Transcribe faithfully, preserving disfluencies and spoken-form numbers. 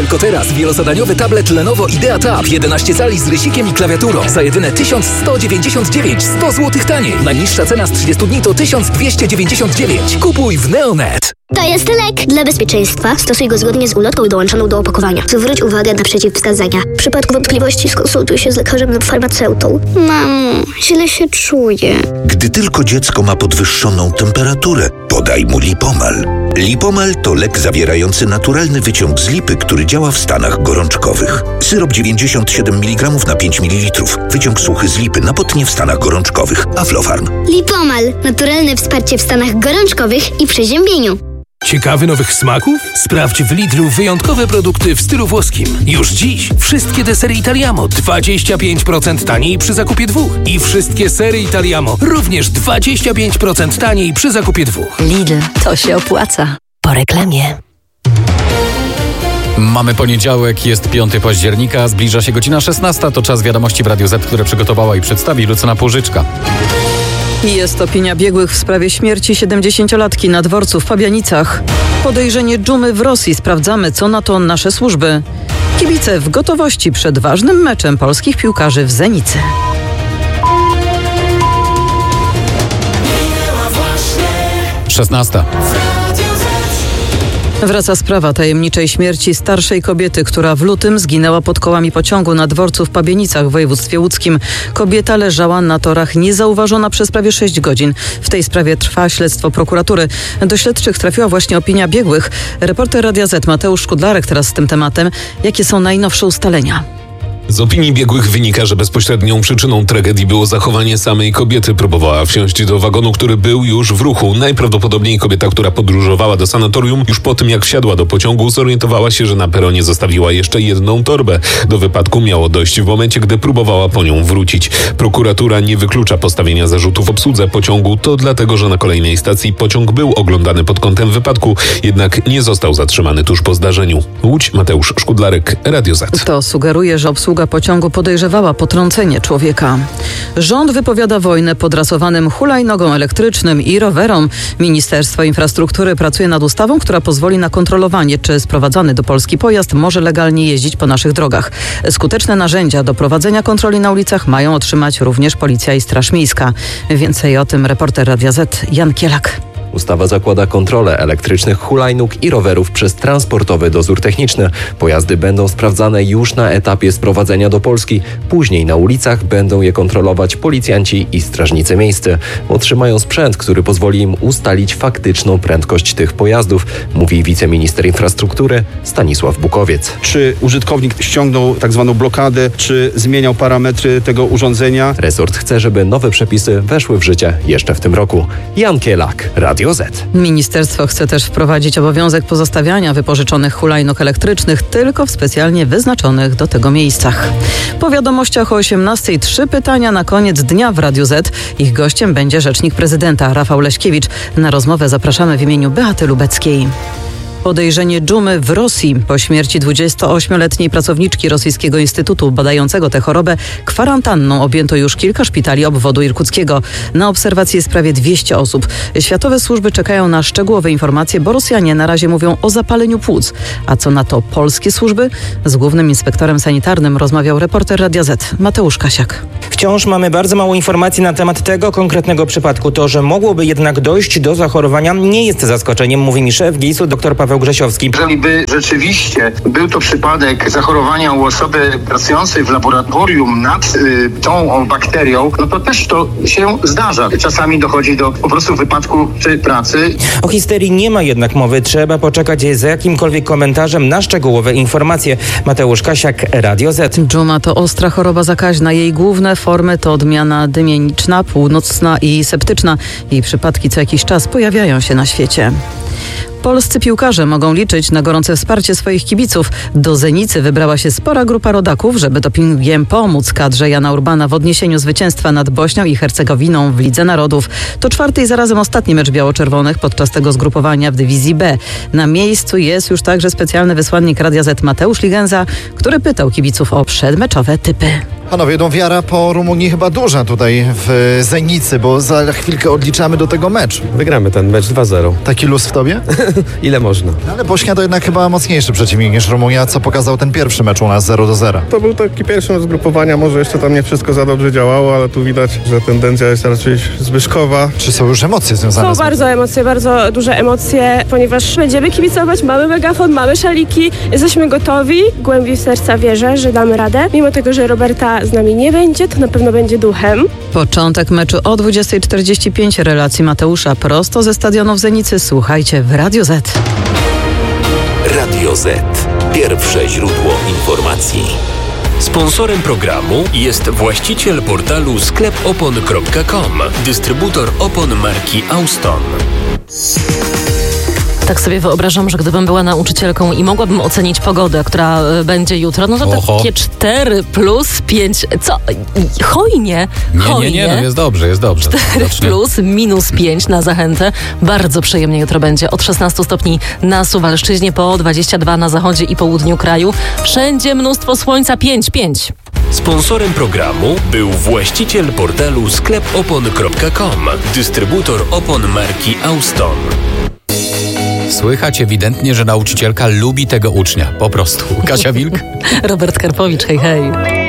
Tylko teraz wielozadaniowy tablet Lenovo IdeaTab jedenaście cali z rysikiem i klawiaturą za jedyne tysiąc sto dziewięćdziesiąt dziewięć, sto złotych taniej. Najniższa cena z trzydziestu dni to tysiąc dwieście dziewięćdziesiąt dziewięć. Kupuj w Neonet. To jest lek. Dla bezpieczeństwa stosuj go zgodnie z ulotką dołączoną do opakowania. Zwróć uwagę na przeciwwskazania. W przypadku wątpliwości skonsultuj się z lekarzem lub farmaceutą. Mamo, źle się czuję. Gdy tylko dziecko ma podwyższoną temperaturę, podaj mu Lipomal. Lipomal to lek zawierający naturalny wyciąg z lipy, który działa w stanach gorączkowych. Syrop dziewięćdziesiąt siedem miligramów na pięć mililitrów. Wyciąg suchy z lipy na potnie w stanach gorączkowych. Aflofarm. Lipomal. Naturalne wsparcie w stanach gorączkowych i przeziębieniu. Ciekawy nowych smaków? Sprawdź w Lidlu wyjątkowe produkty w stylu włoskim. Już dziś wszystkie desery Italiamo dwadzieścia pięć procent taniej przy zakupie dwóch. I wszystkie sery Italiamo również dwadzieścia pięć procent taniej przy zakupie dwóch. Lidl, to się opłaca. Po reklamie. Mamy poniedziałek, jest piątego października, zbliża się godzina szesnasta. To czas wiadomości w Radiu Z, które przygotowała i przedstawi Lucyna Płużyczka. Jest opinia biegłych w sprawie śmierci siedemdziesięciolatki na dworcu w Pabianicach. Podejrzenie dżumy w Rosji. Sprawdzamy, co na to nasze służby. Kibice w gotowości przed ważnym meczem polskich piłkarzy w Zenicy. szesnasta. Wraca sprawa tajemniczej śmierci starszej kobiety, która w lutym zginęła pod kołami pociągu na dworcu w Pabienicach w województwie łódzkim. Kobieta leżała na torach niezauważona przez prawie sześć godzin. W tej sprawie trwa śledztwo prokuratury. Do śledczych trafiła właśnie opinia biegłych. Reporter Radia Z Mateusz Szkudlarek teraz z tym tematem. Jakie są najnowsze ustalenia? Z opinii biegłych wynika, że bezpośrednią przyczyną tragedii było zachowanie samej kobiety. Próbowała wsiąść do wagonu, który był już w ruchu. Najprawdopodobniej kobieta, która podróżowała do sanatorium, już po tym jak wsiadła do pociągu, zorientowała się, że na peronie zostawiła jeszcze jedną torbę. Do wypadku miało dojść w momencie, gdy próbowała po nią wrócić. Prokuratura nie wyklucza postawienia zarzutów obsłudze pociągu. To dlatego, że na kolejnej stacji pociąg był oglądany pod kątem wypadku, jednak nie został zatrzymany tuż po zdarzeniu. Łódź, Mateusz Szkudlarek, Radio Z. To sugeruje, że obsługa pociągu podejrzewała potrącenie człowieka. Rząd wypowiada wojnę podrasowanym hulajnogom elektrycznym i rowerom. Ministerstwo Infrastruktury pracuje nad ustawą, która pozwoli na kontrolowanie, czy sprowadzany do Polski pojazd może legalnie jeździć po naszych drogach. Skuteczne narzędzia do prowadzenia kontroli na ulicach mają otrzymać również Policja i Straż Miejska. Więcej o tym reporter Radia Z Jan Kielak. Ustawa zakłada kontrolę elektrycznych hulajnóg i rowerów przez Transportowy Dozór Techniczny. Pojazdy będą sprawdzane już na etapie sprowadzenia do Polski. Później na ulicach będą je kontrolować policjanci i strażnicy miejscy. Otrzymają sprzęt, który pozwoli im ustalić faktyczną prędkość tych pojazdów, mówi wiceminister infrastruktury Stanisław Bukowiec. Czy użytkownik ściągnął tak zwaną blokadę, czy zmieniał parametry tego urządzenia? Resort chce, żeby nowe przepisy weszły w życie jeszcze w tym roku. Jan Kielak, Radio Z. Ministerstwo chce też wprowadzić obowiązek pozostawiania wypożyczonych hulajnóg elektrycznych tylko w specjalnie wyznaczonych do tego miejscach. Po wiadomościach o osiemnastej trzy pytania na koniec dnia w Radiu Z. Ich gościem będzie rzecznik prezydenta Rafał Leśkiewicz. Na rozmowę zapraszamy w imieniu Beaty Lubeckiej. Podejrzenie dżumy w Rosji. Po śmierci dwudziestoośmioletniej pracowniczki Rosyjskiego Instytutu badającego tę chorobę kwarantanną objęto już kilka szpitali obwodu irkuckiego. Na obserwacji jest prawie dwieście osób. Światowe służby czekają na szczegółowe informacje, bo Rosjanie na razie mówią o zapaleniu płuc. A co na to polskie służby? Z głównym inspektorem sanitarnym rozmawiał reporter Radia Z Mateusz Kasiak. Wciąż mamy bardzo mało informacji na temat tego konkretnego przypadku. To, że mogłoby jednak dojść do zachorowania, nie jest zaskoczeniem, mówi mi szef GIS-u dr Paweł Grzesiowski. Jeżeli by rzeczywiście był to przypadek zachorowania u osoby pracującej w laboratorium nad y, tą bakterią, no to też to się zdarza. Czasami dochodzi do po prostu wypadku przy pracy. O histerii nie ma jednak mowy. Trzeba poczekać za jakimkolwiek komentarzem na szczegółowe informacje. Mateusz Kasiak, Radio Z. Dżuma to ostra choroba zakaźna. Jej główne formy to odmiana dymieniczna, północna i septyczna. Jej przypadki co jakiś czas pojawiają się na świecie. Polscy piłkarze mogą liczyć na gorące wsparcie swoich kibiców. Do Zenicy wybrała się spora grupa rodaków, żeby dopingiem pomóc kadrze Jana Urbana w odniesieniu zwycięstwa nad Bośnią i Hercegowiną w Lidze Narodów. To czwarty i zarazem ostatni mecz biało-czerwonych podczas tego zgrupowania w dywizji B. Na miejscu jest już także specjalny wysłannik Radia Z Mateusz Ligenza, który pytał kibiców o przedmeczowe typy. Panowie, no wiara po Rumunii chyba duża tutaj w Zenicy, bo za chwilkę odliczamy do tego meczu. Wygramy ten mecz dwa zero. Taki luz w tobie? ile można. Ale Bośnia to jednak chyba mocniejszy przeciwnik niż Rumunia, co pokazał ten pierwszy mecz u nas zero do zera. To był taki pierwszy zgrupowania, może jeszcze tam nie wszystko za dobrze działało, ale tu widać, że tendencja jest raczej zbyszkowa. Czy są już emocje związane Są z bardzo emocje, bardzo duże emocje, ponieważ będziemy kibicować, mamy megafon, mamy szaliki, jesteśmy gotowi. Głębiej serca wierzę, że damy radę. Mimo tego, że Roberta z nami nie będzie, to na pewno będzie duchem. Początek meczu o dwudziesta czterdzieści pięć, relacji Mateusza prosto ze stadionu w Zenicy. Słuchajcie w Radio Z. Radio Z. Pierwsze źródło informacji. Sponsorem programu jest właściciel portalu sklep opon kropka com, dystrybutor opon marki Auston. Tak sobie wyobrażam, że gdybym była nauczycielką i mogłabym ocenić pogodę, która będzie jutro, no to Oho. takie cztery plus pięć, co? Hojnie, hojnie. Nie, nie, nie, no jest dobrze, jest dobrze. cztery plus minus pięć na zachętę. Bardzo przyjemnie jutro będzie. Od szesnastu stopni na Suwalszczyźnie, po dwadzieścia dwa na zachodzie i południu kraju. Wszędzie mnóstwo słońca, pięć, pięć. Sponsorem programu był właściciel portalu sklep opon kropka com, dystrybutor opon marki Auston. Słychać ewidentnie, że nauczycielka lubi tego ucznia. Po prostu. Kasia Wilk? Robert Karpowicz, hej, hej.